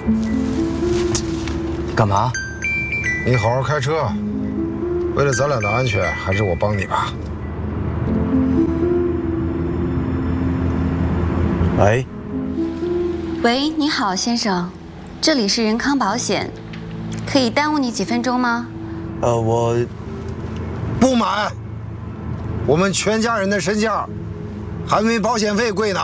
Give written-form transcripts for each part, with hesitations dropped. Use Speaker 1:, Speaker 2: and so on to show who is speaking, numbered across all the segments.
Speaker 1: 干嘛？
Speaker 2: 你好好开车，为了咱俩的安全，还是我帮你吧。
Speaker 1: 喂。
Speaker 3: 喂，你好，先生，这里是仁康保险，可以耽误你几分钟吗？
Speaker 1: 我
Speaker 2: 不满。我们全家人的身价还没保险费贵呢。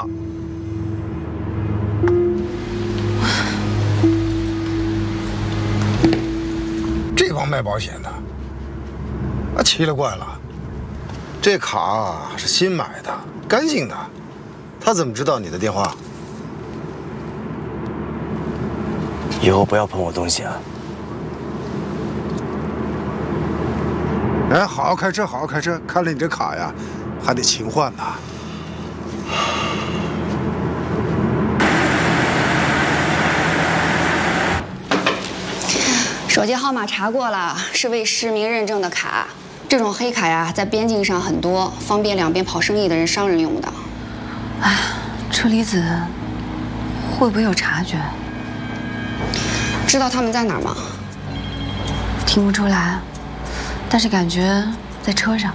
Speaker 2: 这帮卖保险的，啊，奇了怪了，这卡是新买的，干净的，他怎么知道你的电话？
Speaker 1: 以后不要碰我东西啊！
Speaker 2: 哎，好好开车，好好开车。看了你这卡呀，还得勤换呢。
Speaker 4: 手机号码查过了，是为实名认证的卡。这种黑卡呀，在边境上很多，方便两边跑生意的人、商人用的。
Speaker 3: 哎，车厘子会不会有察觉？
Speaker 4: 知道他们在哪儿吗？
Speaker 3: 听不出来，但是感觉在车上。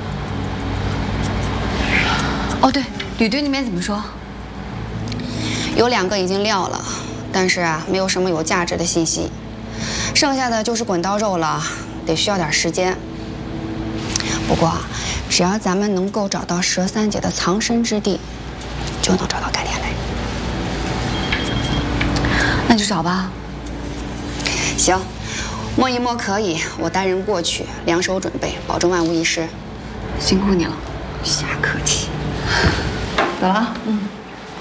Speaker 3: 哦，对，吕队那边怎么说？
Speaker 4: 有2个已经撂了，但是啊，没有什么有价值的信息。剩下的就是滚刀肉了，得需要点时间。不过，只要咱们能够找到佘三姐的藏身之地，就能找到甘连磊。
Speaker 3: 那就找吧。
Speaker 4: 行，摸一摸可以，我带人过去，两手准备，保证万无一失。
Speaker 3: 辛苦你了。
Speaker 4: 瞎客气。
Speaker 3: 走了。